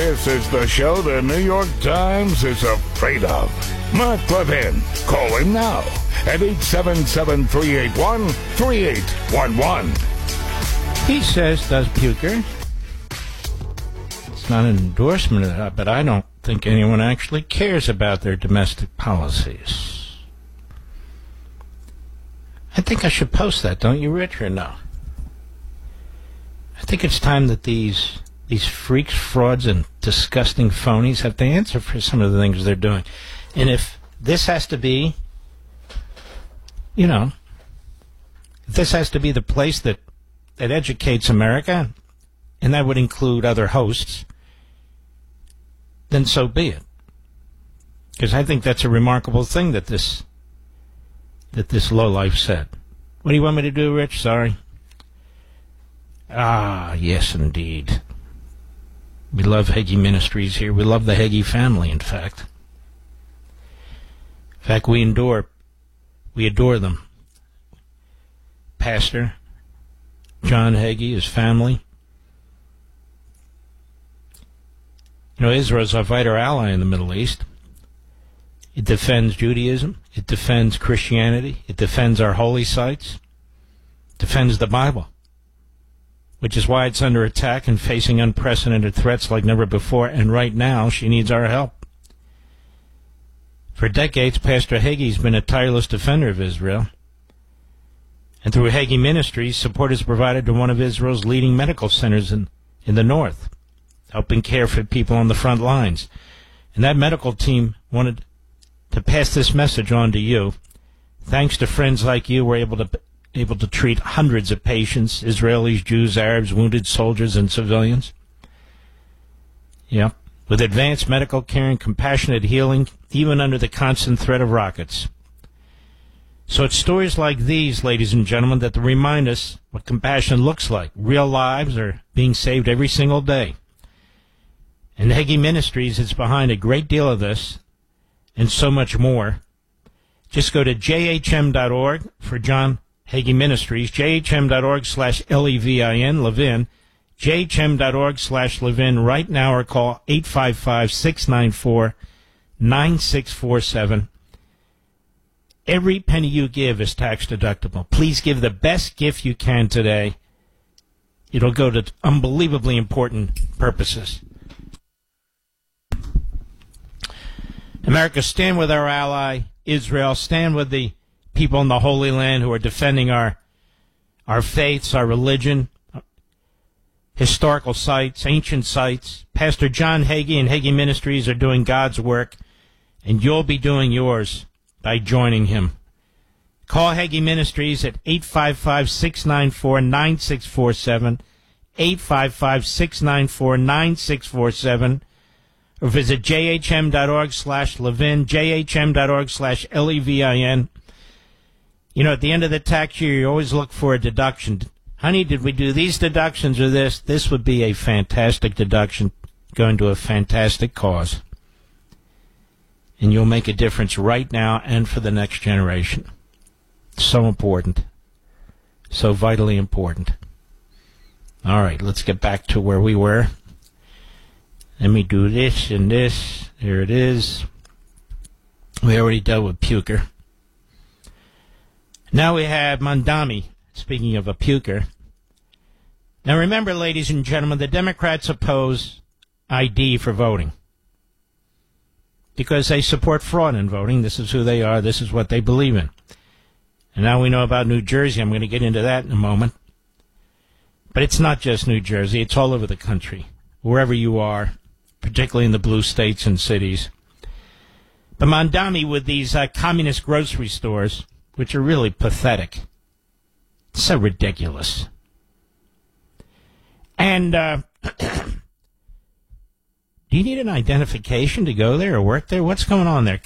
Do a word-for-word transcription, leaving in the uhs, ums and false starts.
This is the show the New York Times is afraid of. Mark Levin. Call him now at eight seven seven, three eight one, three eight one one. He says, does Puker. It's not an endorsement of that, but I don't think anyone actually cares about their domestic policies. I think I should post that, don't you, Rich, or no? I think it's time that these these freaks, frauds, and disgusting phonies have to answer for some of the things they're doing. And if this has to be, you know, if this has to be the place that, that educates America, and that would include other hosts, then so be it. Because I think that's a remarkable thing that this that this lowlife said. What do you want me to do, Rich? Sorry. Ah, yes, indeed. We love Hagee Ministries here. We love the Hagee family, in fact. In fact, we adore, we adore them. Pastor John Hagee, his family. You know, Israel's our vital ally in the Middle East. It defends Judaism. It defends Christianity. It defends our holy sites. It defends the Bible, which is why it's under attack and facing unprecedented threats like never before, and right now she needs our help. For decades, Pastor Hagee's been a tireless defender of Israel, and through Hagee Ministries, support is provided to one of Israel's leading medical centers in, in the north, helping care for people on the front lines. And that medical team wanted to pass this message on to you. Thanks to friends like you, we're able to able to treat hundreds of patients, Israelis, Jews, Arabs, wounded soldiers, and civilians. Yeah, with advanced medical care and compassionate healing, even under the constant threat of rockets. So it's stories like these, ladies and gentlemen, that remind us what compassion looks like. Real lives are being saved every single day. And Hagee Ministries is behind a great deal of this and so much more. Just go to j h m dot org for John Hagee Ministries, j h m dot org slash L E V I N, Levin, j h m dot org slash Levin right now, or call eight five five, six nine four, nine six four seven. Every penny you give is tax deductible. Please give the best gift you can today. It'll go to unbelievably important purposes. America, stand with our ally, Israel. Stand with the people in the Holy Land who are defending our our faiths, our religion, historical sites, ancient sites. Pastor John Hagee and Hagee Ministries are doing God's work, and you'll be doing yours by joining him. Call Hagee Ministries at eight five five, six nine four, nine six four seven, eight five five, six nine four, nine six four seven, or visit j h m dot org slash Levin, j h m dot org slash L E V I N. You know, at the end of the tax year, you always look for a deduction. Honey, did we do these deductions or this? This would be a fantastic deduction going to a fantastic cause. And you'll make a difference right now and for the next generation. So important. So vitally important. All right, let's get back to where we were. Let me do this and this. There it is. We already dealt with Puker. Now we have Mamdani, speaking of a Puker. Now remember, ladies and gentlemen, the Democrats oppose I D for voting because they support fraud in voting. This is who they are. This is what they believe in. And now we know about New Jersey. I'm going to get into that in a moment. But it's not just New Jersey. It's all over the country, wherever you are, particularly in the blue states and cities. But Mamdani with these uh, communist grocery stores, which are really pathetic. So ridiculous. And uh, do you need an identification to go there or work there? What's going on there?